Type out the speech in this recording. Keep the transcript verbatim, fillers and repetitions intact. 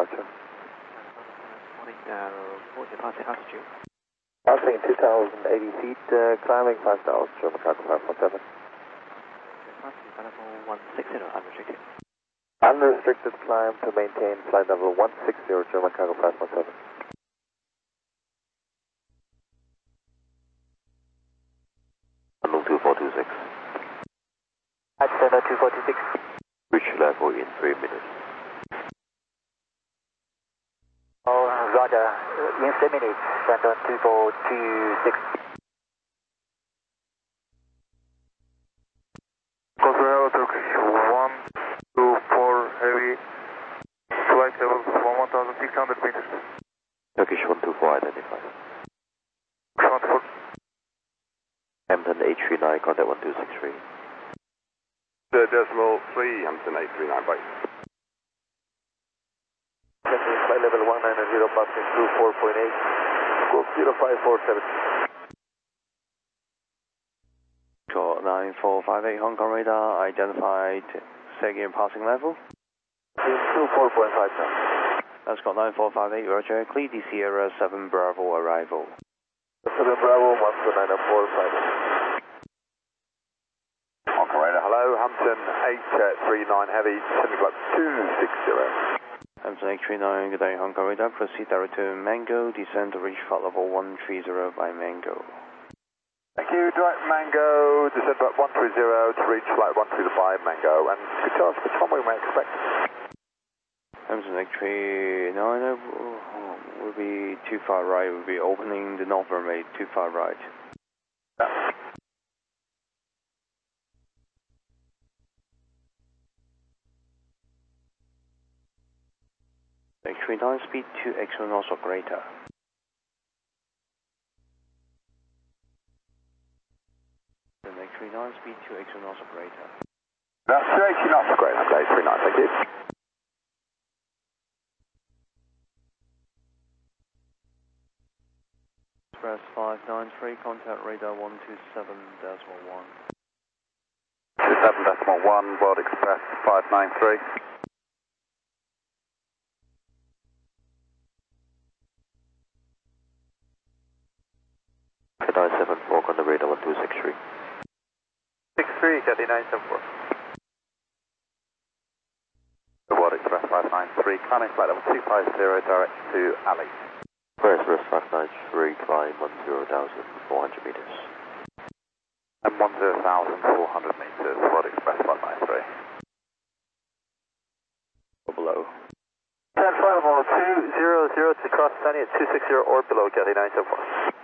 departure. Morning, uh, what's your passing altitude? Passing two thousand eighty feet, uh, climbing five thousand, German cargo five one seven. Passing flight level one sixty, unrestricted. Unrestricted climb to maintain flight level one sixty, German cargo five one seven. London two four two six. At Center two four two six. Reach level in three minutes. Oh, Roger. In three minutes, Center two four two six. Cosmo Turkish one two four heavy, flight level one thousand six hundred meters. Turkish one two four identified. Front foot. Hampton eight three nine, contact one two six three. The decimal three, Hampton eight three nine, bye. Flight level one nine zero, passing two four point eight, scope zero five four seven. nine four five eight Hong Kong radar, identified second passing level. two four point five now. That's got nine four five eight, Roger. Clear the Sierra seven Bravo arrival. seven Bravo, one two nine four five. Hong Kong radar, hello, Hampton eight three nine heavy, sending flight two six zero. Hampton eight three nine, good day Hong Kong radar, proceed direct to Mango, descend to reach flight level one three zero by Mango. Thank you, direct Mango, descend flight one three zero to reach flight one three five Mango, and could you tell us which one we may expect? Hampton eight three nine uh, will be too far right, will be opening the north runway, too far right. Yeah. eight three nine, speed two X one knots or greater. eight three nine, speed two X one knots or greater. That's two eighty knots, great, that's eight three nine, thank you. Express five nine three, contact radar one two seven decimal one. two seven decimal one, World Express five nine three. nine seven four, on the radar one two six three. six three, Cathy nine seven four. The World Express five nine three, climbing flight level two five zero, direct to Ali. Express five nine three, climb one zero thousand four hundred meters. And one zero thousand four hundred meters, World Express five nine three. Or below. ten flight level two zero zero to cross Sunny at two six zero or below, Cathy nine seven four.